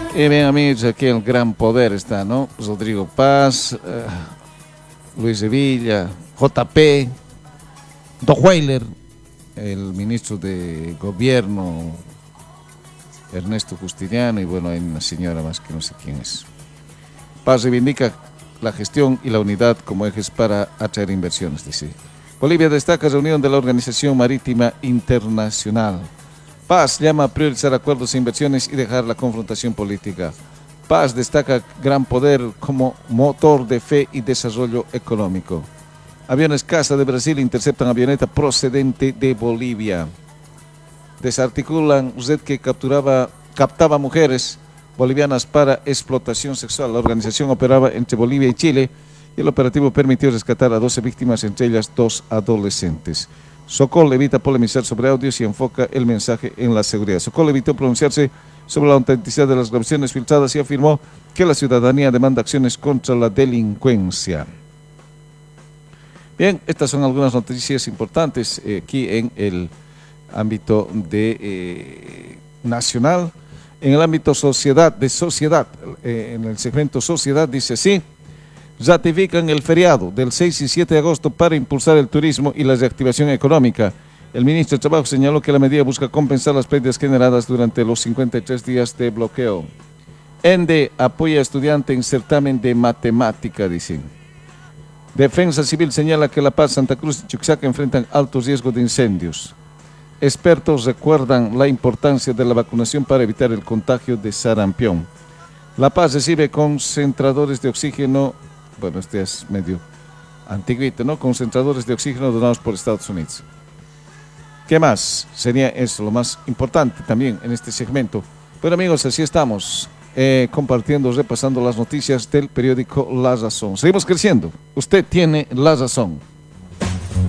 Y bien, amigos, aquí el gran poder está, ¿no? Rodrigo Paz, Luis Sevilla, JP, Dohweiler, el ministro de Gobierno, Ernesto Justiniano, y bueno, hay una señora más que no sé quién es. Paz reivindica la gestión y la unidad como ejes para atraer inversiones, dice. Bolivia destaca reunión de la Organización Marítima Internacional. Paz llama a priorizar acuerdos e inversiones y dejar la confrontación política. Paz destaca gran poder como motor de fe y desarrollo económico. Aviones caza de Brasil interceptan avioneta procedente de Bolivia. Desarticulan red que captaba mujeres bolivianas para explotación sexual. La organización operaba entre Bolivia y Chile y el operativo permitió rescatar a 12 víctimas, entre ellas 2 adolescentes. Sokol evita polemizar sobre audios y enfoca el mensaje en la seguridad. Sokol evitó pronunciarse sobre la autenticidad de las grabaciones filtradas y afirmó que la ciudadanía demanda acciones contra la delincuencia. Bien, estas son algunas noticias importantes aquí en el ámbito nacional. En el ámbito sociedad, en el segmento sociedad dice así: ratifican el feriado del 6 y 7 de agosto para impulsar el turismo y la reactivación económica. El ministro de Trabajo señaló que la medida busca compensar las pérdidas generadas durante los 53 días de bloqueo. ENDE apoya a estudiante en certamen de matemática, dicen. Defensa Civil señala que La Paz, Santa Cruz y Chuquisaca enfrentan altos riesgos de incendios. Expertos recuerdan la importancia de la vacunación para evitar el contagio de sarampión. La Paz recibe concentradores de oxígeno. Bueno, este es medio antiguito, ¿no? Concentradores de oxígeno donados por Estados Unidos. ¿Qué más? Sería eso lo más importante también en este segmento. Bueno, amigos, así estamos compartiendo, repasando las noticias del periódico La Razón. Seguimos creciendo. Usted tiene la razón.